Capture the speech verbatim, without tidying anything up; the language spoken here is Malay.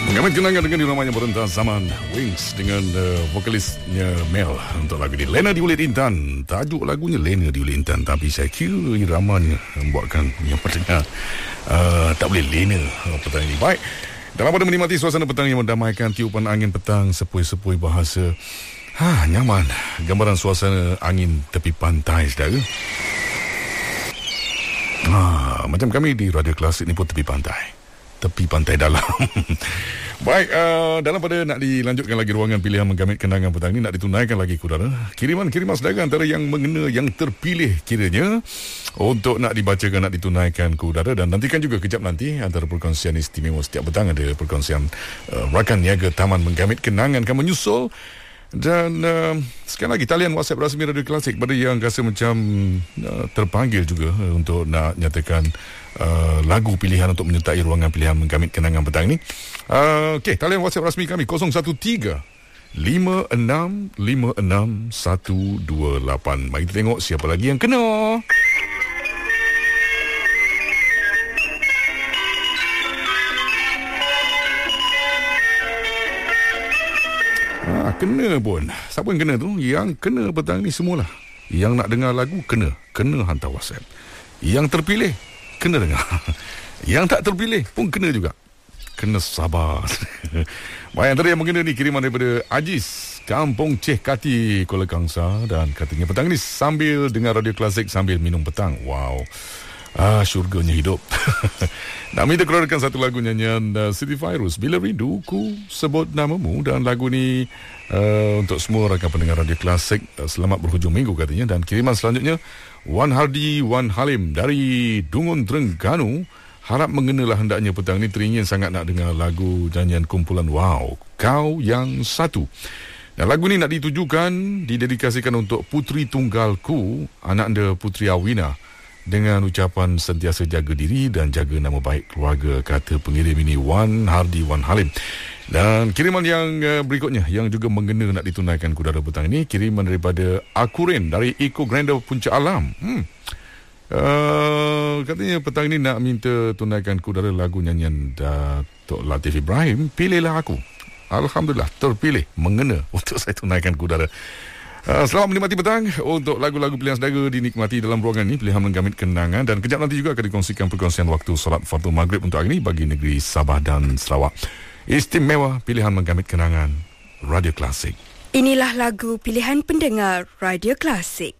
Mengambil kenangan dengan diramanya Berentas Zaman Wings dengan uh, vokalisnya Mel untuk lagu ini. Lena di Ulit Intan. Tajuk lagunya Lena di Ulit Intan, tapi saya kira iramanya membuatkan yang pendengar uh, tak boleh lena uh, petang ini. Baik, dalam pada menikmati suasana petang yang mendamaikan tiupan angin petang, sepoi-sepoi bahasa. Ha, nyaman. Gambaran suasana angin tepi pantai, saudara. Ha, macam kami di Radio Klasik ni pun tepi pantai. Tepi pantai dalam. Baik, uh, dalam pada nak dilanjutkan lagi ruangan pilihan menggamit kenangan petang ini, nak ditunaikan lagi kudara. Kiriman-kiriman saudara antara yang mengena, yang terpilih kiranya untuk nak dibacakan, nak ditunaikan kudara. Dan nantikan juga kejap nanti antara perkongsian istimewa setiap petang ada perkongsian uh, rakan niaga Taman Menggamit Kenangan akan menyusul. Dan uh, sekali lagi talian WhatsApp rasmi Radio Klasik pada yang rasa macam uh, terpanggil juga uh, untuk nak nyatakan uh, lagu pilihan untuk menyertai ruangan pilihan menggamit kenangan petang ini. Uh, Okey, talian WhatsApp rasmi kami kosong satu tiga lima enam lima enam satu dua lapan. Mari kita tengok siapa lagi yang kena. Ha, kena pun. Siapa yang kena tu? Yang kena petang ni semualah. Yang nak dengar lagu, kena. Kena hantar WhatsApp. Yang terpilih, kena dengar. Yang tak terpilih pun kena juga. Kena sabar. Baik, antara yang mengenai ni kiriman daripada Ajis, Kampung Ceh Kati, Kuala Kangsar. Dan katanya petang ni sambil dengar Radio Klasik sambil minum petang. Wow. Ah, syurganya hidup. Nak minta keluarkan satu lagu nyanyian uh, Siti Fairuz, Bila Rindu Ku Sebut Namamu. Dan lagu ni uh, untuk semua rakan pendengar Radio Klasik, uh, selamat berhujung minggu katanya. Dan kiriman selanjutnya Wan Hardi Wan Halim dari Dungun Terengganu. Harap mengenalah hendaknya petang ni teringin sangat nak dengar lagu nyanyian kumpulan Wow, Kau Yang Satu. Dan lagu ni nak ditujukan, didedikasikan untuk putri tunggalku, anak anda Putri Awina, dengan ucapan sentiasa jaga diri dan jaga nama baik keluarga, kata pengirim ini Wan Hardi Wan Halim. Dan kiriman yang uh, berikutnya yang juga mengena nak ditunaikan kudara petang ini, kiriman daripada Akurin dari Eco Granda Puncak Alam. Hmm. Uh, katanya petang ini nak minta tunaikan kudara lagu nyanyian Datuk Latif Ibrahim, Pilihlah Aku. Alhamdulillah terpilih, mengena untuk saya tunaikan kudara. Uh, selamat menikmati petang. Untuk lagu-lagu pilihan saudara dinikmati dalam ruangan ini, pilihan menggamit kenangan. Dan kejap nanti juga akan dikongsikan perkongsian waktu solat Fardu Maghrib untuk hari ini bagi negeri Sabah dan Sarawak. Istimewa pilihan menggamit kenangan Radio Klasik. Inilah lagu pilihan pendengar Radio Klasik.